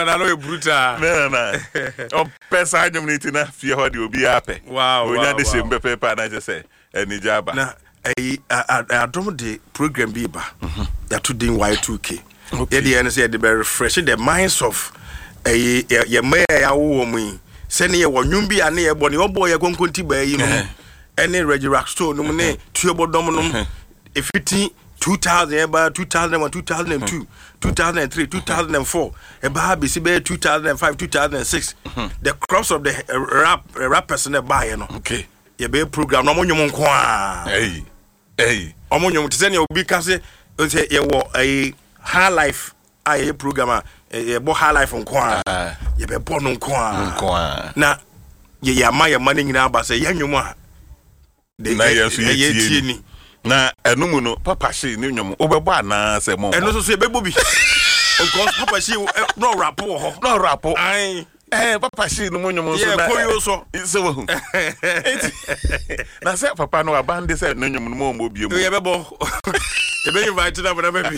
na no brutal. Na. O pesa nyum ni tina fie ho de obi ape. Wow. Onya de shembe pepa na je say eni jaba. Na adom the program bi ba. Ya to din Y2K. Okay. The end say the refresh the minds of ye mayor ya wo mu. Se ne ye wonwum bi ane ye bone obo ye konkonti ba yi no. Any Reggie Rockstone no ne tuobo dom no. If it 2000 about 2001 2002 2003 2004 about BCB 2005 2006 the crops of the rappers in the buy no okay ye be program no monwom nko a hey omonwom te se ne obi ka se ye wo a high life a program ye bo high life nko a ye be bo no nko a na ye yama ye mani nyina ba se yanwom a de ye tie ni na enumu no papa shi ni nwom obebo ana se mo eno so ebebo bi onko papa shi no rapo ai papa shi no nwom so na koyo so wo na se papa no abande se no nwom no mo biem ye bebo e be invite na bana baby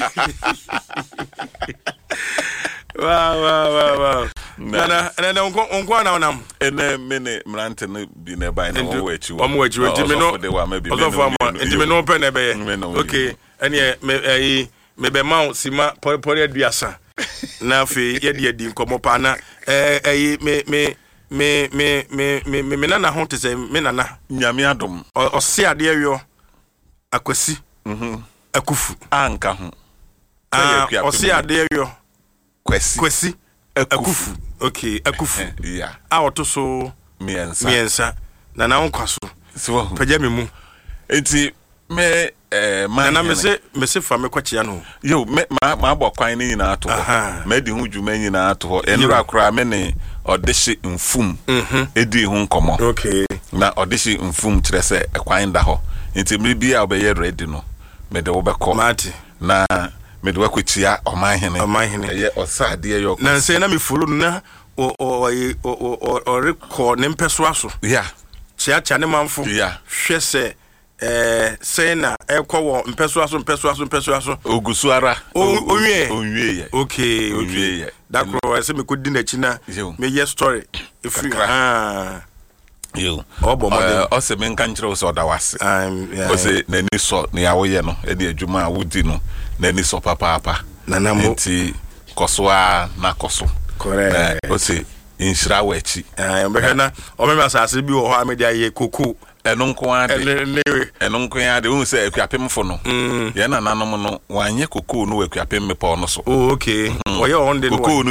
wow na onko na onam ene mene mrante no bi na bai na wo wachi wo mo wachi ntimi no ozo ntimi no pe na be ye okay ene me be ma sima pori aduasa na fe ye de di nkomo pa na me na ho te se me na nyame adom ose ade ayo akwasi akufu anka ho ose ade ayo kwasi akufu okay akufu yeah awoto so miensa na na nkwaso so pagya me mu enti me man na me se fa me kwachia no yo ma bokwan ni na ato me di hu dwuma ni na ato enura kra me ne odeshi mfum edi hu nkomo okay na odeshi mfum kire se ekwan da ho enti me bia obeye ready no me de wo beko mate na me de wakotia omahene ye osade ye yo na se na me follow na o record ne mpeso aso yeah chia ne manfo yeah hwe se say na ekwo wo mpeso aso ogusu ara onwie ye okay dakro se me kodi na chi na me ye story ifri yo o se men kan kire o so da wase o se nani so ne yawo ye no e de adwuma a wodi no nani so papa nana mo ti kosoa na koso correct o se inshira wachi be na o me asase bi wo ho amedia ye koko eno nko ade un se akuapemfo no ye na nanom no wanye koko no akuapem me pa no so okay o ye on de